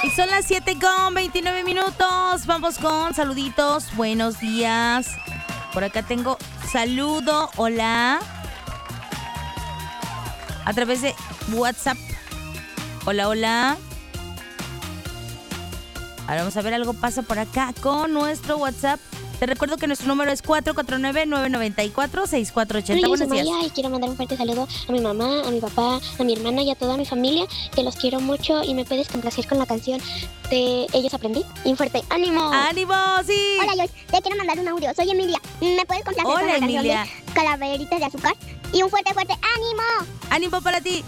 Son las 7:29. Vamos con saluditos. Buenos días. Por acá tengo saludo. Hola. A través de WhatsApp. Hola, hola. Ahora vamos a ver, algo pasa por acá con nuestro WhatsApp. Te recuerdo que nuestro número es 449-994-6480. Buenos días. Y quiero mandar un fuerte saludo a mi mamá, a mi papá, a mi hermana y a toda mi familia, que los quiero mucho y me puedes complacer con la canción de Ellos Aprendí. Y un fuerte ¡ánimo! ¡Ánimo! ¡Sí! Hola, Joyce. Te quiero mandar un audio. Soy Emilia. ¿Me puedes complacer con la canción de Calaveritas de Azúcar? Y un fuerte ¡ánimo! ¡Ánimo para ti!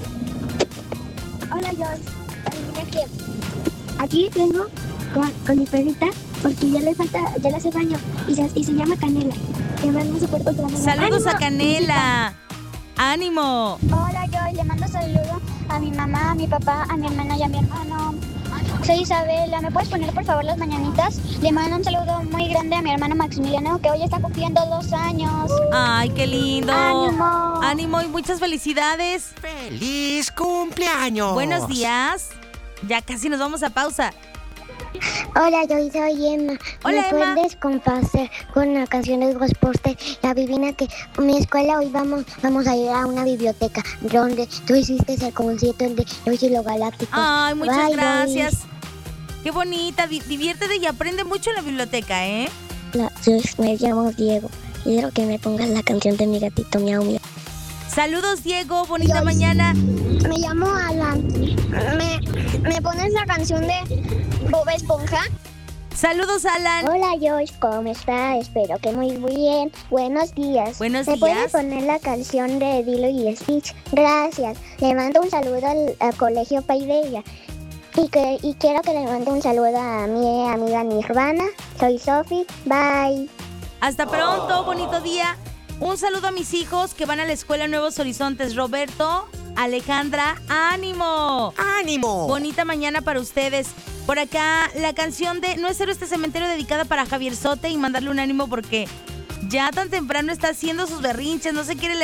Hola, Joyce. Adivina qué. Aquí vengo con mi perrita porque ya le hace baño y se llama Canela. Le mando un súper grande. Saludos a Canela. ¡Ánimo! Hola, Joyce. Le mando saludos a mi mamá, a mi papá, a mi hermana y a mi hermano. Soy Isabela. ¿Me puedes poner por favor las mañanitas? Le mando un saludo muy grande a mi hermano Maximiliano, que hoy está cumpliendo 2 años. ¡Ay, qué lindo! ¡Ánimo! ¡Ánimo y muchas felicidades! ¡Feliz cumpleaños! Buenos días. Ya casi nos vamos a pausa. Hola, yo soy Emma. Hola, ¿Me Emma. puedes complacer con la canción de Ghostbusters? La adivina que en mi escuela hoy vamos a ir a una biblioteca donde tú hiciste el concierto de Joyce y los Galácticos. Ay, muchas Bye, gracias. Joyce. Qué bonita. Diviértete y aprende mucho en la biblioteca, ¿eh? Me llamo Diego y quiero que me pongas la canción de mi gatito Miau Miau. Saludos, Diego. Bonita Joyce. mañana. Me llamo Alan. ¿Me pones la canción de Bob Esponja? Saludos, Alan. Hola, Joyce, ¿cómo estás? Espero que muy bien. Buenos días. Buenos ¿Me días. puedes poner la canción de Dilo y Stitch? Gracias. Le mando un saludo al colegio Paideia. Y quiero que le mande un saludo a mi amiga Nirvana. Soy Sophie. Bye. Hasta pronto. Bonito día. Un saludo a mis hijos que van a la escuela Nuevos Horizontes. Roberto, Alejandra, ¡ánimo! ¡Ánimo! Bonita mañana para ustedes. Por acá, la canción de No es cero este cementerio, dedicada para Javier Sote, y mandarle un ánimo porque ya tan temprano está haciendo sus berrinches, no se quiere